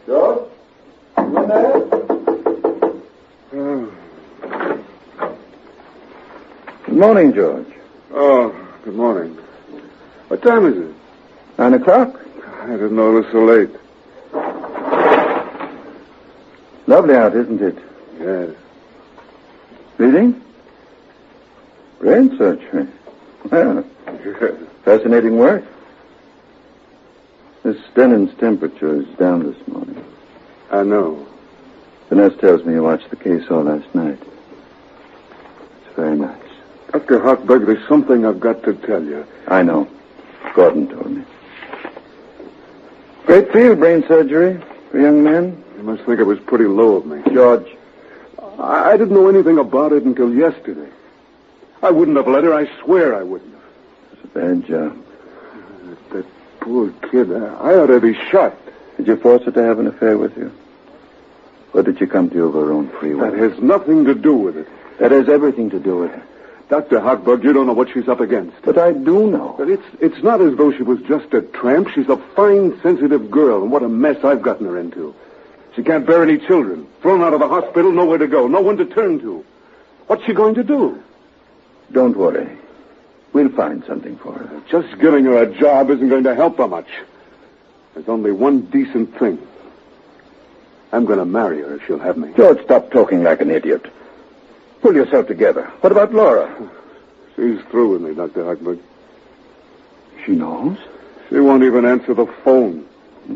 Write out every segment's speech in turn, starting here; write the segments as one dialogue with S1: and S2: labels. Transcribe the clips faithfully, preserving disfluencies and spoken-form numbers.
S1: George? You in there?
S2: Oh.
S1: Good morning, George.
S2: Oh, good morning. What time is it?
S1: Nine o'clock.
S2: I didn't know it was so late.
S1: Lovely out, isn't it?
S2: Yes.
S1: Reading? Brain surgery. Well,
S2: Yes.
S1: fascinating work. Miss Dennon's temperature is down this morning.
S2: I know.
S1: The nurse tells me you watched the case all last night. It's very nice.
S2: Doctor Hochberg, there's something I've got to tell you.
S1: I know. Gordon told me. Great field, brain surgery for young men.
S2: You must think it was pretty low of me.
S1: George.
S2: I, I didn't know anything about it until yesterday. I wouldn't have let her. I swear I wouldn't have.
S1: It's a bad job.
S2: That poor kid. I, I ought to be shot.
S1: Did you force her to have an affair with you? Or did she come to you of her own free will?
S2: That has nothing to do with it.
S1: That has everything to do with it.
S2: Doctor Hochberg, you don't know what she's up against.
S1: But I do know.
S2: But it's it's not as though she was just a tramp. She's a fine, sensitive girl, and what a mess I've gotten her into. She can't bear any children. Thrown out of the hospital, nowhere to go, no one to turn to. What's she going to do?
S1: Don't worry. We'll find something for her.
S2: Just giving her a job isn't going to help her much. There's only one decent thing. I'm going to marry her if she'll have me.
S1: George, stop talking like an idiot. Pull yourself together. What about Laura?
S2: She's through with me, Doctor Hochberg.
S1: She knows?
S2: She won't even answer the phone.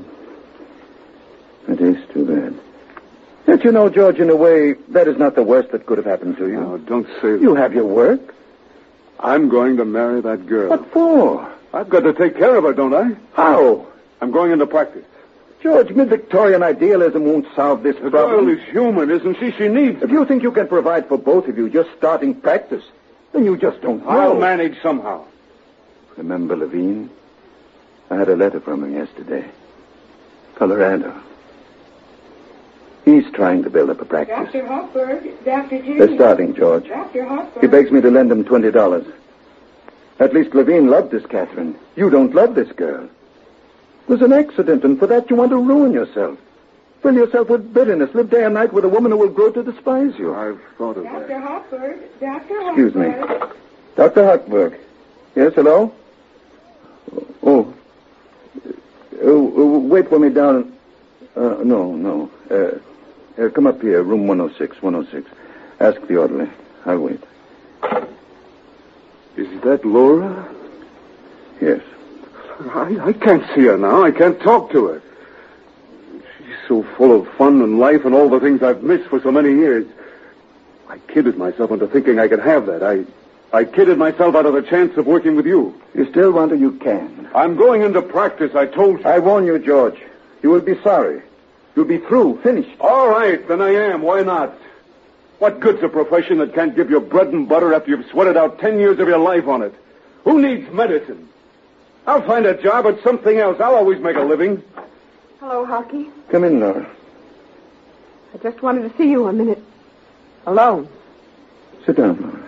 S1: It is too bad. Yet you know, George, in a way, that is not the worst that could have happened to you.
S2: No, don't say that.
S1: You have your work.
S2: I'm going to marry that girl.
S1: What for?
S2: I've got to take care of her, don't I?
S1: How?
S2: I'm going into practice.
S1: George, mid-Victorian idealism won't solve this
S2: The
S1: problem.
S2: girl is human, isn't she? She needs
S1: If you think you can provide for both of you just starting practice, then you just don't know.
S2: I'll manage somehow.
S1: Remember Levine? I had a letter from him yesterday. Colorado. He's trying to build up a practice.
S3: Doctor Hochberg, Doctor G.
S1: They're starting, George.
S3: Doctor Hochberg.
S1: He begs me to lend him twenty dollars. At least Levine loved this Catherine. You don't love this girl. It was an accident, and for that you want to ruin yourself. Fill yourself with bitterness. Live day and night with a woman who will grow to despise you.
S2: I've thought of
S3: Doctor
S2: that.
S3: Hochberg, Doctor
S1: Excuse me.
S3: Hochberg.
S1: Doctor Hochberg. Yes, hello? Oh. Uh, wait for me down. Uh, no, no. Uh, uh, come up here, room one oh six, one oh six. Ask the orderly. I'll wait.
S2: Is that Laura?
S1: Yes.
S2: I, I can't see her now. I can't talk to her. She's so full of fun and life and all the things I've missed for so many years. I kidded myself into thinking I could have that. I I kidded myself out of the chance of working with you.
S1: You still want to, you can.
S2: I'm going into practice, I told you.
S1: I warn you, George. You will be sorry. You'll be through, finished.
S2: All right, then I am. Why not? What good's a profession that can't give you bread and butter after you've sweated out ten years of your life on it? Who needs medicine? I'll find a job at something else. I'll always make a living.
S3: Hello, Hockey.
S1: Come in, Laura.
S3: I just wanted to see you a minute. Alone.
S1: Sit down, Laura.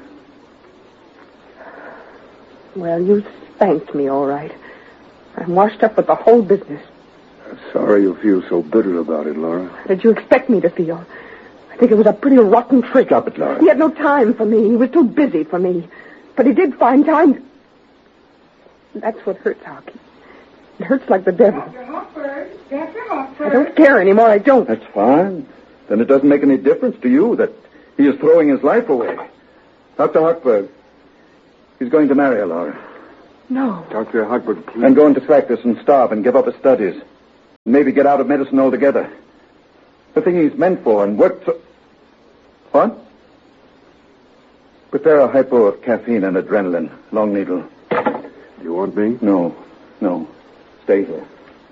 S3: Well, you spanked me, all right. I'm washed up with the whole business.
S2: I'm sorry you feel so bitter about it, Laura.
S3: How did you expect me to feel? I think it was a pretty rotten trick.
S1: Stop it, Laura.
S3: He had no time for me. He was too busy for me. But he did find time to... That's what hurts, Hockey. It hurts like the devil.
S4: Doctor Hochberg, Doctor Hochberg.
S3: I don't care anymore. I don't.
S1: That's fine. Then it doesn't make any difference to you that he is throwing his life away. Doctor Hochberg, he's going to marry her, Laura.
S3: No.
S2: Doctor Hochberg, please.
S1: And go into practice and starve and give up his studies. Maybe get out of medicine altogether. The thing he's meant for and worked so... What? Prepare a hypo of caffeine and adrenaline. Long needle.
S2: You want me?
S1: No. No. Stay here.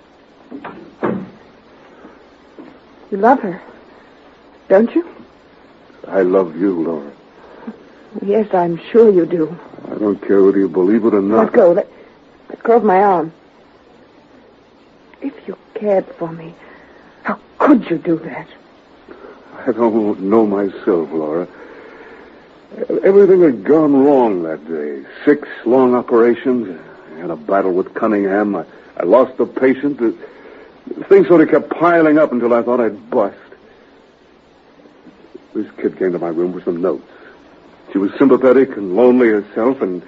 S3: You love her, don't you?
S2: I love you, Laura.
S3: Yes, I'm sure you do.
S2: I don't care whether you believe it or not.
S3: Let go. Let, let go of my arm. If you cared for me, how could you do that?
S2: I don't know myself, Laura. Everything had gone wrong that day. Six long operations. I had a battle with Cunningham. I, I lost the patient. Things sort of kept piling up until I thought I'd bust. This kid came to my room with some notes. She was sympathetic and lonely herself, and...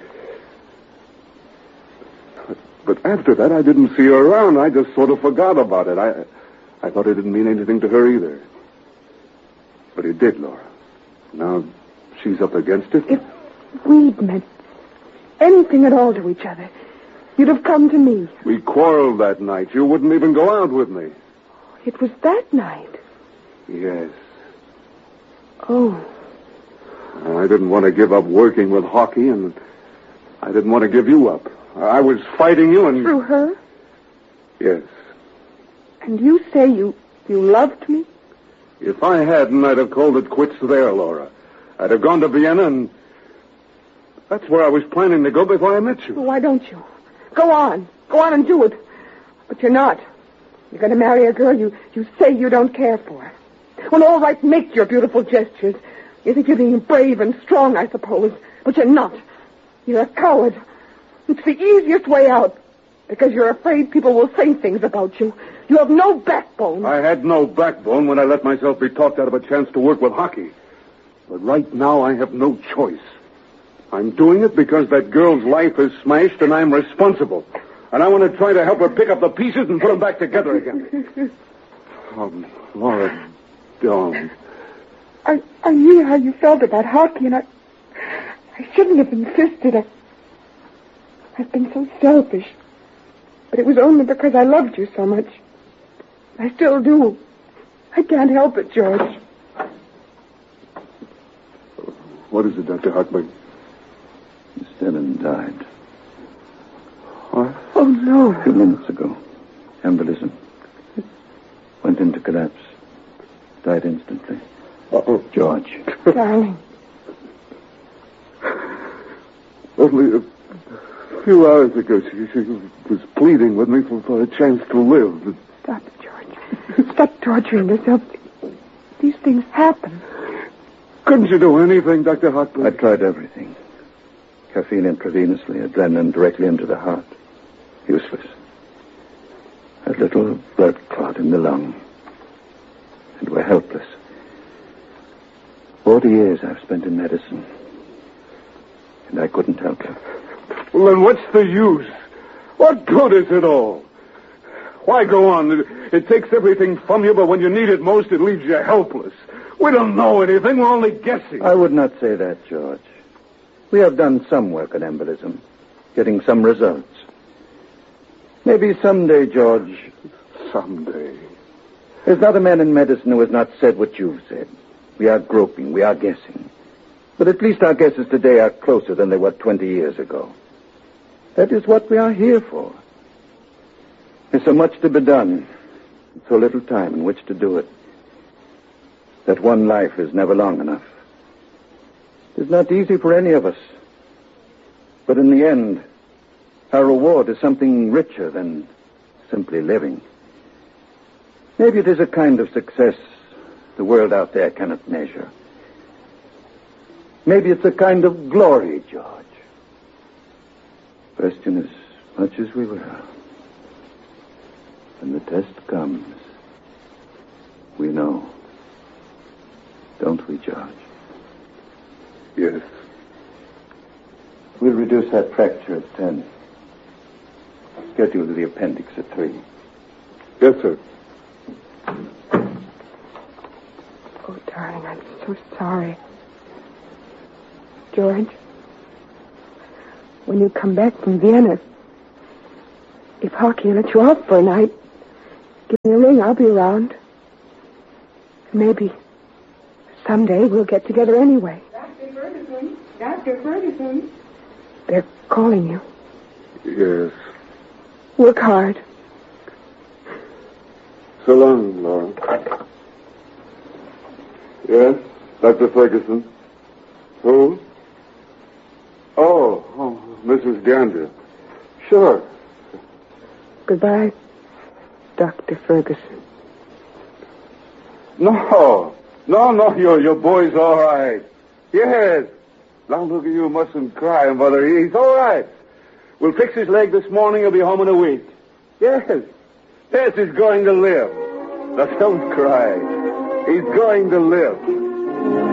S2: But after that, I didn't see her around. I just sort of forgot about it. I I thought it didn't mean anything to her either. But it did, Laura. Now she's up against it.
S3: If we'd meant anything at all to each other, you'd have come to me.
S2: We quarreled that night. You wouldn't even go out with me.
S3: It was that night.
S2: Yes.
S3: Oh.
S2: I didn't want to give up working with hockey, and I didn't want to give you up. I was fighting you and...
S3: Through her?
S2: Yes.
S3: And you say you, you loved me?
S2: If I hadn't, I'd have called it quits there, Laura. I'd have gone to Vienna, and that's where I was planning to go before I met you.
S3: Well, why don't you? Go on. Go on and do it. But you're not. You're going to marry a girl you, you say you don't care for. Well, all right, make your beautiful gestures. You think you're being brave and strong, I suppose. But you're not. You're a coward. It's the easiest way out, because you're afraid people will say things about you. You have no backbone.
S2: I had no backbone when I let myself be talked out of a chance to work with hockey. But right now, I have no choice. I'm doing it because that girl's life is smashed, and I'm responsible. And I want to try to help her pick up the pieces and put them back together again. Oh, Laura, don't.
S3: I, I knew how you felt about hockey, and I, I shouldn't have insisted. I, I've been so selfish. But it was only because I loved you so much. I still do. I can't help it, George.
S2: What is it, Doctor Hartwig?
S1: Stellan died.
S2: What?
S3: Oh, no.
S1: A few minutes ago. Embolism. Went into collapse. Died instantly.
S2: Uh-oh.
S1: George.
S3: Darling.
S2: Only a few hours ago, she, she was pleading with me for, for a chance to live.
S3: Stop it, George. Stop torturing yourself. These things happen.
S2: Couldn't you do anything, Doctor Hartwig?
S1: I tried everything. Caffeine intravenously, adrenaline directly into the heart. Useless. A little blood clot in the lung. And we're helpless. Forty years I've spent in medicine. And I couldn't help her.
S2: Well, then what's the use? What good is it all? Why go on? It, it takes everything from you, but when you need it most, it leaves you helpless. We don't know anything. We're only guessing.
S1: I would not say that, George. We have done some work on embolism, getting some results. Maybe someday, George...
S2: Someday.
S1: There's not a man in medicine who has not said what you've said. We are groping. We are guessing. But at least our guesses today are closer than they were twenty years ago. That is what we are here for. There's so much to be done, and so little time in which to do it, that one life is never long enough. It's not easy for any of us. But in the end, our reward is something richer than simply living. Maybe it is a kind of success the world out there cannot measure. Maybe it's a kind of glory, George. Question as much as we will. When the test comes, we know. Don't we, George?
S2: Yes.
S1: We'll reduce that fracture at ten. Schedule the appendix at three.
S2: Yes, sir.
S3: Oh, darling, I'm so sorry. George, when you come back from Vienna, if Hockey lets you out for a night, give me a ring. I'll be around. Maybe someday we'll get together anyway.
S4: Doctor Ferguson. Doctor Ferguson.
S3: They're calling you.
S2: Yes.
S3: Work hard.
S2: So long, Laura. Yes, Doctor Ferguson. Who? Oh, oh, Missus Gander. Sure.
S3: Goodbye, Doctor Ferguson.
S2: No, no, no, your, your boy's all right. Yes. Now look at you, mustn't cry, Mother. He's all right. We'll fix his leg this morning. He'll be home in a week. Yes. Yes, he's going to live. Now, don't cry. He's going to live.